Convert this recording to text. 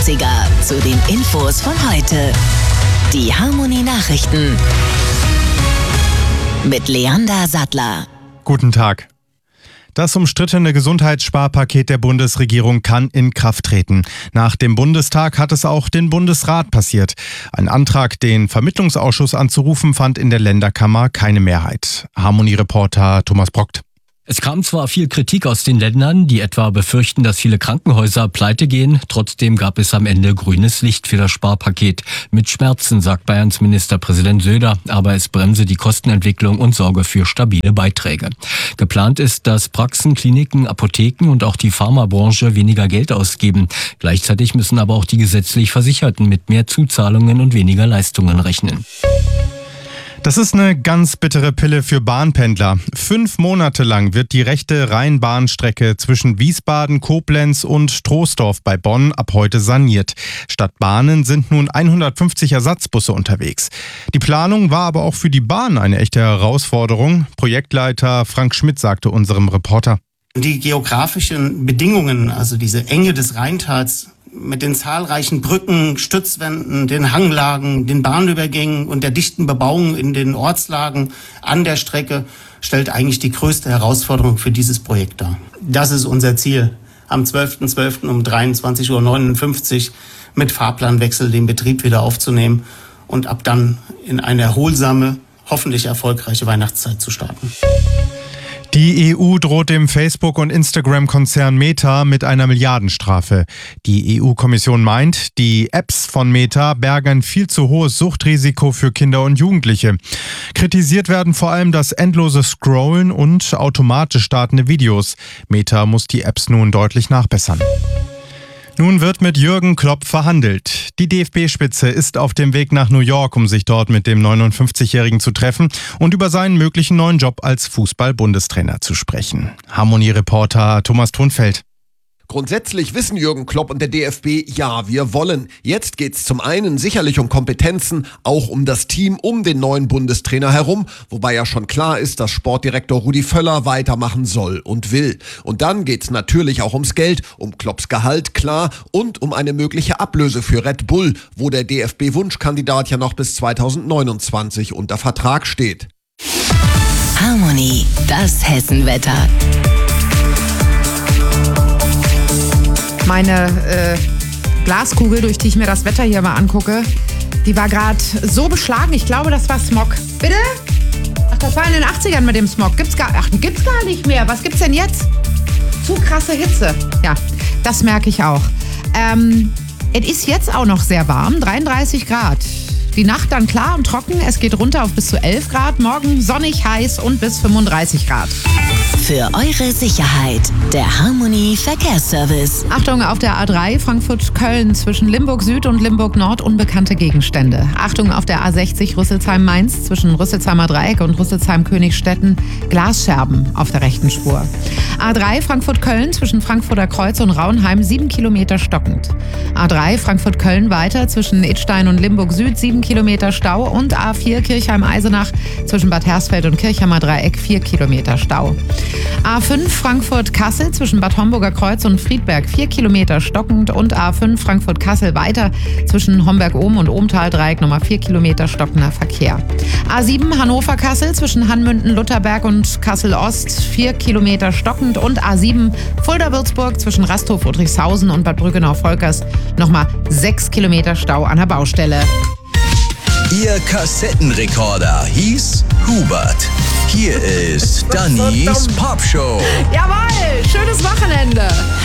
80er zu den Infos von heute. Die Harmonie Nachrichten mit Leander Sattler. Guten Tag. Das umstrittene Gesundheitssparpaket der Bundesregierung kann in Kraft treten. Nach dem Bundestag hat es auch den Bundesrat passiert. Ein Antrag, den Vermittlungsausschuss anzurufen, fand in der Länderkammer keine Mehrheit. Harmonie-Reporter Thomas Brockt. Es kam zwar viel Kritik aus den Ländern, die etwa befürchten, dass viele Krankenhäuser pleite gehen. Trotzdem gab es am Ende grünes Licht für das Sparpaket. Mit Schmerzen, sagt Bayerns Ministerpräsident Söder, aber es bremse die Kostenentwicklung und sorge für stabile Beiträge. Geplant ist, dass Praxen, Kliniken, Apotheken und auch die Pharmabranche weniger Geld ausgeben. Gleichzeitig müssen aber auch die gesetzlich Versicherten mit mehr Zuzahlungen und weniger Leistungen rechnen. Das ist eine ganz bittere Pille für Bahnpendler. 5 Monate lang wird die rechte Rheinbahnstrecke zwischen Wiesbaden, Koblenz und Troisdorf bei Bonn ab heute saniert. Statt Bahnen sind nun 150 Ersatzbusse unterwegs. Die Planung war aber auch für die Bahn eine echte Herausforderung. Projektleiter Frank Schmidt sagte unserem Reporter: Die geografischen Bedingungen, also diese Enge des Rheintals, mit den zahlreichen Brücken, Stützwänden, den Hanglagen, den Bahnübergängen und der dichten Bebauung in den Ortslagen an der Strecke stellt eigentlich die größte Herausforderung für dieses Projekt dar. Das ist unser Ziel, am 12.12. um 23:59 Uhr mit Fahrplanwechsel den Betrieb wieder aufzunehmen und ab dann in eine erholsame, hoffentlich erfolgreiche Weihnachtszeit zu starten. Die EU droht dem Facebook- und Instagram-Konzern Meta mit einer Milliardenstrafe. Die EU-Kommission meint, die Apps von Meta bergen ein viel zu hohes Suchtrisiko für Kinder und Jugendliche. Kritisiert werden vor allem das endlose Scrollen und automatisch startende Videos. Meta muss die Apps nun deutlich nachbessern. Nun wird mit Jürgen Klopp verhandelt. Die DFB-Spitze ist auf dem Weg nach New York, um sich dort mit dem 59-Jährigen zu treffen und über seinen möglichen neuen Job als Fußball-Bundestrainer zu sprechen. Harmonie-Reporter Thomas Thunfeld. Grundsätzlich wissen Jürgen Klopp und der DFB, ja, wir wollen. Jetzt geht's zum einen sicherlich um Kompetenzen, auch um das Team um den neuen Bundestrainer herum, wobei ja schon klar ist, dass Sportdirektor Rudi Völler weitermachen soll und will. Und dann geht's natürlich auch ums Geld, um Klopps Gehalt, klar, und um eine mögliche Ablöse für Red Bull, wo der DFB-Wunschkandidat ja noch bis 2029 unter Vertrag steht. Harmonie, das Hessenwetter. Meine Glaskugel, durch die ich mir das Wetter hier mal angucke, die war gerade so beschlagen. Ich glaube, das war Smog. Bitte? Ach, das war in den 80ern mit dem Smog. Gibt's gar nicht mehr. Was gibt's denn jetzt? Zu krasse Hitze. Ja, das merke ich auch. Es ist jetzt auch noch sehr warm, 33 Grad. Die Nacht dann klar und trocken. Es geht runter auf bis zu 11 Grad. Morgen sonnig, heiß und bis 35 Grad. Für eure Sicherheit, der Harmonie Verkehrsservice. Achtung, auf der A3 Frankfurt-Köln zwischen Limburg Süd und Limburg Nord unbekannte Gegenstände. Achtung, auf der A60 Rüsselsheim-Mainz zwischen Rüsselsheimer Dreieck und Rüsselsheim-Königstetten Glasscherben auf der rechten Spur. A3 Frankfurt-Köln zwischen Frankfurter Kreuz und Raunheim 7 Kilometer stockend. A3 Frankfurt-Köln weiter zwischen Idstein und Limburg Süd 7 Kilometer Stau und A4 Kirchheim-Eisenach zwischen Bad Hersfeld und Kirchheimer Dreieck 4 Kilometer Stau. A5 Frankfurt-Kassel zwischen Bad Homburger Kreuz und Friedberg 4 Kilometer stockend und A5 Frankfurt-Kassel weiter zwischen Homberg-Ohm und Ohmtal-Dreieck nochmal 4 Kilometer stockender Verkehr. A7 Hannover-Kassel zwischen Hanmünden-Lutherberg und Kassel-Ost 4 Kilometer stockend und A7 Fulda-Würzburg zwischen Rasthof-Friedrichshausen und Bad Brüggenau-Volkers nochmal 6 Kilometer Stau an der Baustelle. Ihr Kassettenrekorder hieß Hubert. Hier ist Dannys Popshow. Jawohl, schönes Wochenende.